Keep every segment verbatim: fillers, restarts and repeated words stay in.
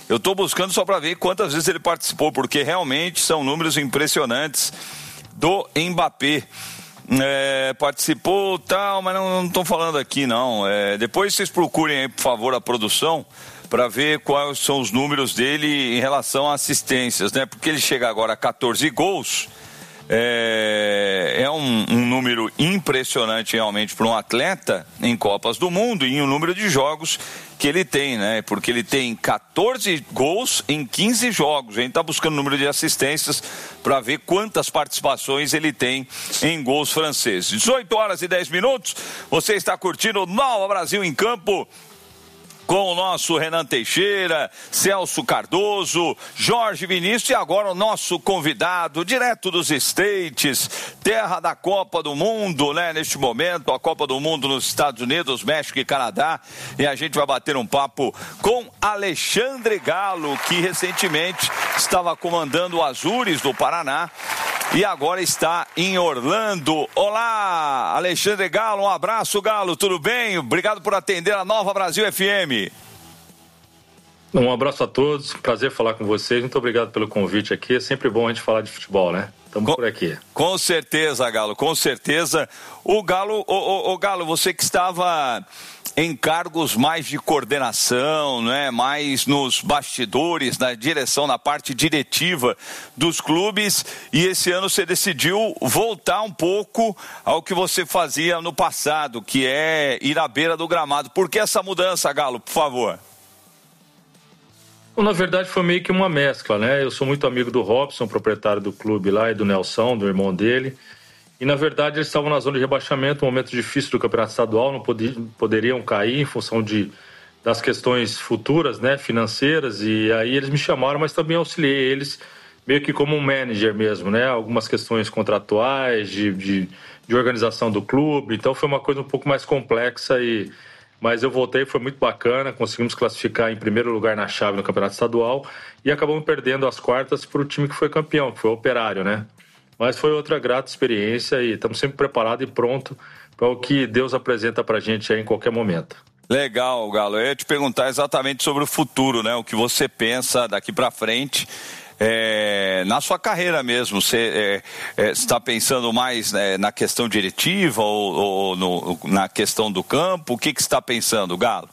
Eu estou buscando só para ver quantas vezes ele participou, porque realmente são números impressionantes do Mbappé. É, participou tal, mas não estou falando aqui não. É, depois vocês procurem aí, por favor, a produção para ver quais são os números dele em relação a assistências, né? Porque ele chega agora a catorze gols. É, é um, um número impressionante realmente para um atleta em Copas do Mundo e o número de jogos que ele tem, né? Porque ele tem catorze gols em quinze jogos. A gente está buscando o número de assistências para ver quantas participações ele tem em gols franceses. dezoito horas e dez minutos. Você está curtindo o Nova Brasil em Campo com o nosso Renan Teixeira, Celso Cardoso, Jorge Vinícius e agora o nosso convidado, direto dos States, terra da Copa do Mundo, né? Neste momento, a Copa do Mundo nos Estados Unidos, México e Canadá. E a gente vai bater um papo com Alexandre Galo, que recentemente estava comandando o Azures do Paraná e agora está em Orlando. Olá, Alexandre Galo, um abraço, Galo, tudo bem? Obrigado por atender a Nova Brasil F M. Um abraço a todos, prazer falar com vocês, muito obrigado pelo convite aqui, é sempre bom a gente falar de futebol, né? Estamos por aqui. Com certeza, Galo, com certeza. O Galo, o, o, o Galo, você que estava em cargos mais de coordenação, né? Mais nos bastidores, na direção, na parte diretiva dos clubes, e esse ano você decidiu voltar um pouco ao que você fazia no passado, que é ir à beira do gramado. Por que essa mudança, Galo, por favor? Na verdade foi meio que uma mescla, né? Eu sou muito amigo do Robson, proprietário do clube lá, e do Nelson, do irmão dele. E na verdade eles estavam na zona de rebaixamento, um momento difícil do campeonato estadual, não pod- poderiam cair em função de, das questões futuras, né, financeiras. E aí eles me chamaram, mas também auxiliei eles meio que como um manager mesmo, né? Algumas questões contratuais, de, de, de organização do clube. Então foi uma coisa um pouco mais complexa e... Mas eu voltei, foi muito bacana, conseguimos classificar em primeiro lugar na chave no campeonato estadual e acabamos perdendo as quartas para o time que foi campeão, que foi o Operário, né? Mas foi outra grata experiência e estamos sempre preparados e prontos para o que Deus apresenta para a gente aí em qualquer momento. Legal, Galo. Eu ia te perguntar exatamente sobre o futuro, né? O que você pensa daqui para frente. É, na sua carreira mesmo, você é, é, está pensando mais, né, na questão diretiva ou, ou no, na questão do campo? O que, que você está pensando, Galo?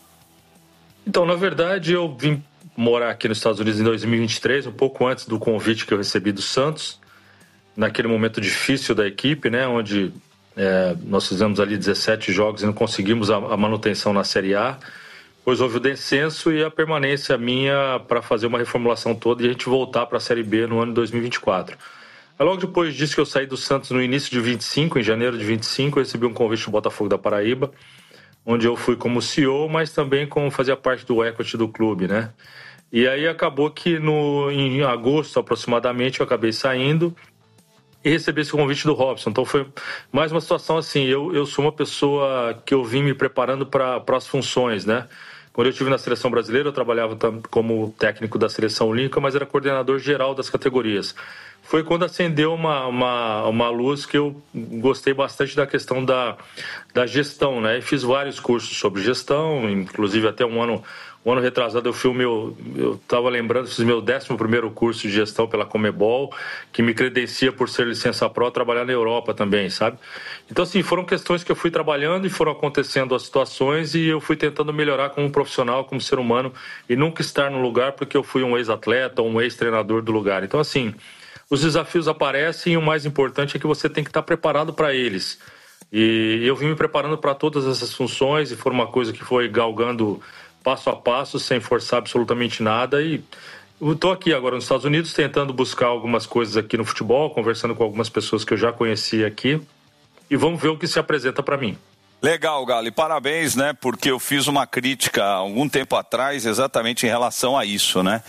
Então, na verdade, eu vim morar aqui nos Estados Unidos em dois mil e vinte e três, um pouco antes do convite que eu recebi do Santos, naquele momento difícil da equipe, né, onde é, nós fizemos ali dezessete jogos e não conseguimos a, a manutenção na Série A. Pois houve o descenso e a permanência minha para fazer uma reformulação toda e a gente voltar para a Série B no ano de dois mil e vinte e quatro. Aí logo depois disso que eu saí do Santos no início de vinte e cinco, em janeiro de vinte e cinco, eu recebi um convite do Botafogo da Paraíba, onde eu fui como C E O, mas também como fazia parte do equity do clube, né? E aí acabou que no, em agosto aproximadamente eu acabei saindo e recebi esse convite do Robson. Então foi mais uma situação assim, eu, eu sou uma pessoa que eu vim me preparando para as funções, né? Quando eu estive na Seleção Brasileira, eu trabalhava como técnico da Seleção Olímpica, mas era coordenador geral das categorias. Foi quando acendeu uma, uma, uma luz que eu gostei bastante da questão da, da gestão, né? E fiz vários cursos sobre gestão, inclusive até um ano... Um ano retrasado eu fiz o meu, eu estava lembrando, fiz meu décimo primeiro curso de gestão pela Comebol, que me credencia por ser licença pró, trabalhar na Europa também, sabe? Então, assim, foram questões que eu fui trabalhando e foram acontecendo as situações e eu fui tentando melhorar como profissional, como ser humano e nunca estar no lugar porque eu fui um ex-atleta ou um ex-treinador do lugar. Então, assim, os desafios aparecem e o mais importante é que você tem que estar preparado para eles. E eu vim me preparando para todas essas funções e foi uma coisa que foi galgando passo a passo, sem forçar absolutamente nada. E estou aqui agora nos Estados Unidos tentando buscar algumas coisas aqui no futebol, conversando com algumas pessoas que eu já conheci aqui e vamos ver o que se apresenta para mim. Legal, Galo, e parabéns, né, porque eu fiz uma crítica há algum tempo atrás exatamente em relação a isso, né?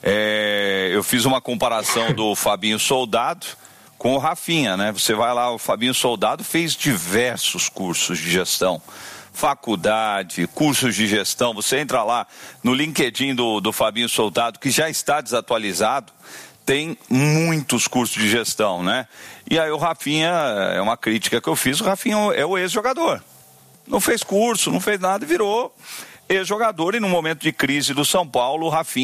É, eu fiz uma comparação do Fabinho Soldado com o Rafinha, né? Você vai lá, o Fabinho Soldado fez diversos cursos de gestão, faculdade, cursos de gestão. Você entra lá no LinkedIn do, do Fabinho Soldado, que já está desatualizado, tem muitos cursos de gestão, né? E aí o Rafinha, é uma crítica que eu fiz, o Rafinha é o ex-jogador. Não fez curso, não fez nada, virou ex-jogador e no momento de crise do São Paulo, o Rafinha